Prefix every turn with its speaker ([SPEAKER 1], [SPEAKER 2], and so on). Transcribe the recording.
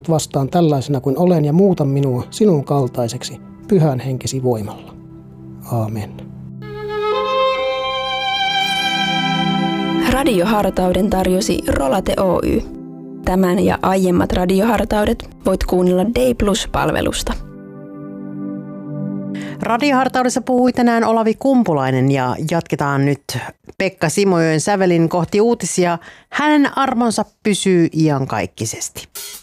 [SPEAKER 1] vastaan tällaisena kuin olen ja muuta minua sinun kaltaiseksi pyhän henkesi voimalla. Aamen.
[SPEAKER 2] Radiohartauden tarjosi Rolate Oy. Tämän ja aiemmat radiohartaudet voit kuunnella Day Plus-palvelusta.
[SPEAKER 3] Radiohartaudessa puhui tänään Olavi Kumpulainen ja jatketaan nyt Pekka Simojoen sävelin kohti uutisia. Hänen armonsa pysyy iankaikkisesti.